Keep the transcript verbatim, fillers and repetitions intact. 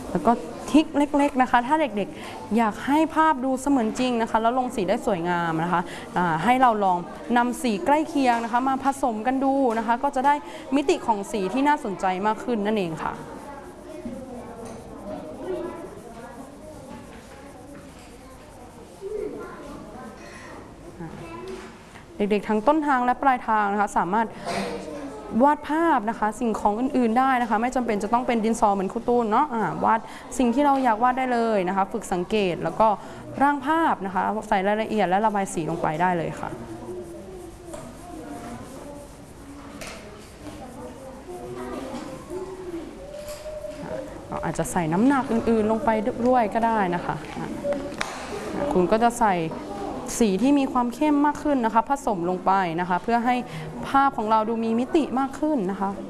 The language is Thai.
แล้วก็ทริคเล็กๆนะคะถ้าเด็กๆอยากให้ภาพดูเสมือนจริงนะคะแล้วลงสีได้สวยงามนะคะให้เราลองนำสีใกล้เคียงนะคะมาผสมกันดูนะคะก็จะได้มิติของสีที่น่าสนใจมากขึ้นนั่นเองค่ะเด็กๆทั้งต้นทางและปลายทางนะคะสามารถวาดภาพนะคะสิ่งของอื่นๆได้นะคะไม่จำเป็นจะต้องเป็นดินสอเหมือนครูตูนเนาะวาดสิ่งที่เราอยากวาดได้เลยนะคะฝึกสังเกตแล้วก็ร่างภาพนะคะใส่รายละเอียดและระบายสีลงไปได้เลยค่ะอาจจะใส่น้ำหนักอื่นๆลงไปด้วยก็ได้นะคะคุณก็จะใส่สีที่มีความเข้มมากขึ้นนะคะผสมลงไปนะคะเพื่อให้ภาพของเราดูมีมิติมากขึ้นนะคะ